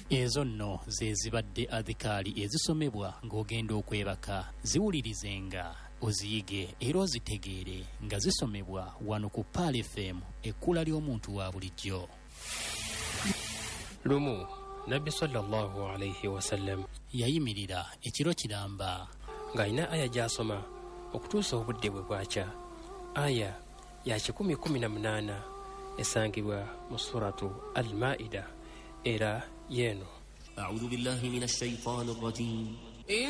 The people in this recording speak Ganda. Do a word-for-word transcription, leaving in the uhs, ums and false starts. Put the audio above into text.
Ezo nno ze zibadde adhikaali ezisomebwa ng'ogenda okwebaka. Ziwulirizenga, oziyige era ozitegeere nga zisomebwa wano ku Paal F M, ekkula ly'omuntu wa bulijjo. Lumu Nabbi sallallahu alayhi wasallam yayimirira ekiro kiramba ng'alina aya gy'asoma okutuusa obudde bwe bwakya. Aya ya kikumi kumi na munaana esangibwa mu suratu Al-Maida era yeeno. أعوذ بالله من الشيطان الرجيم